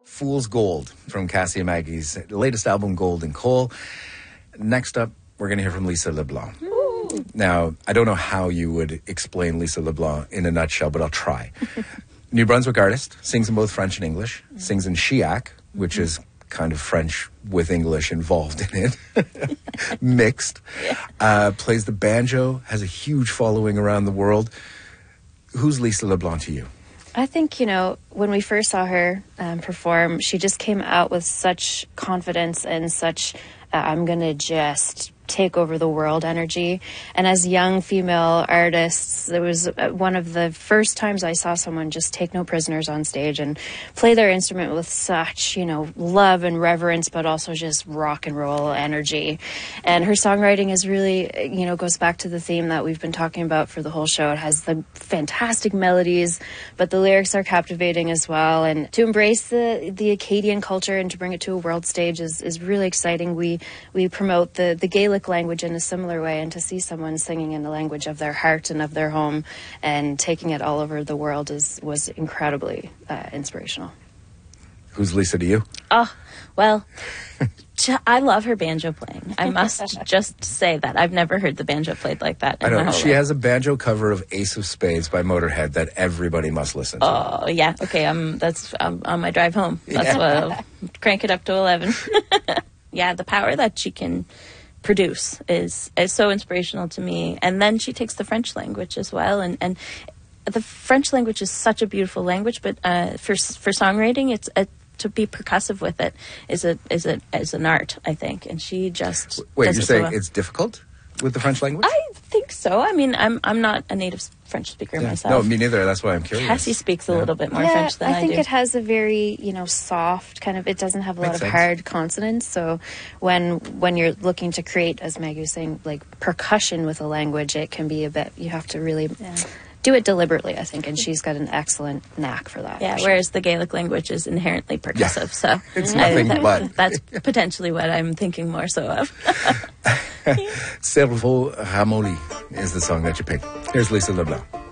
Fool's Gold from Cassie and Maggie's latest album, Gold and Coal. Next up, we're going to hear from Lisa LeBlanc. Ooh. Now, I don't know how you would explain Lisa LeBlanc in a nutshell, but I'll try. New Brunswick artist, sings in both French and English, sings in Chiac, which is kind of French with English involved in it, mixed, plays the banjo, has a huge following around the world. Who's Lisa LeBlanc to you? I think, when we first saw her perform, she just came out with such confidence and such, I'm going to just take over the world energy. And as young female artists, it was one of the first times I saw someone just take no prisoners on stage and play their instrument with such, love and reverence, but also just rock and roll energy. And her songwriting is really, goes back to the theme that we've been talking about for the whole show. It has the fantastic melodies, but the lyrics are captivating as well. And to embrace the Acadian culture and to bring it to a world stage is really exciting. We promote the Gaelic language in a similar way, and to see someone singing in the language of their heart and of their home and taking it all over the world was incredibly inspirational. Who's Lisa to you? Oh, well, I love her banjo playing. I must just say that. I've never heard the banjo played like that in my whole She life. has a banjo cover of Ace of Spades by Motorhead that everybody must listen to. Oh, yeah. Okay, that's on my drive home. That's what I'll crank it up to 11. Yeah, the power that she can produce is so inspirational to me. And then she takes the French language as well, and the French language is such a beautiful language, but for songwriting, it's to be percussive with it is an art, I think. And she just wait. does You're it saying so well. It's difficult with the French language? I think so. I mean, I'm not a native French speaker myself. No, me neither. That's why I'm curious. Cassie speaks a little bit more French than I do. I think it has a very, soft kind of, it doesn't have a lot of hard consonants. So when you're looking to create, as Maggie was saying, like percussion with a language, it can be a bit, you have to really do it deliberately, I think. And she's got an excellent knack for that. Yeah, whereas the Gaelic language is inherently percussive. So it's nothing but. That's potentially what I'm thinking more so of. Cerveau Ramolli is the song that you picked. Here's Lisa LeBlanc.